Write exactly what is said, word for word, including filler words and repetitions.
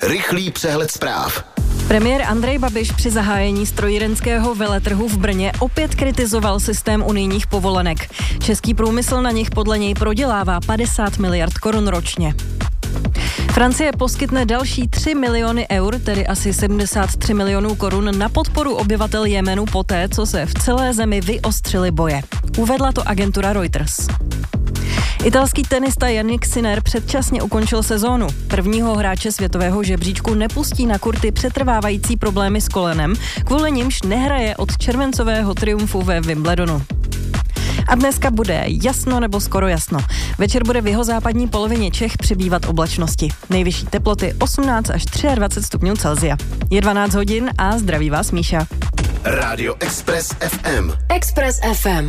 Rychlý přehled zpráv. Premiér Andrej Babiš při zahájení strojírenského veletrhu v Brně opět kritizoval systém unijních povolenek. Český průmysl na nich podle něj prodělává padesát miliard korun ročně. Francie poskytne další tři miliony eur, tedy asi sedmdesát tři milionů korun na podporu obyvatel Jemenu poté, co se v celé zemi vyostřily boje. Uvedla to agentura Reuters. Italský tenista Jannik Sinner předčasně ukončil sezónu. Prvního hráče světového žebříčku nepustí na kurty přetrvávající problémy s kolenem, kvůli nimž nehraje od červencového triumfu ve Wimbledonu. A dneska bude jasno nebo skoro jasno. Večer bude v jihozápadní polovině Čech přibývat oblačnosti. Nejvyšší teploty osmnáct až dvacet tři stupňů Celsia. Je dvanáct hodin a zdraví vás Míša. Rádio Express ef em. Express ef em.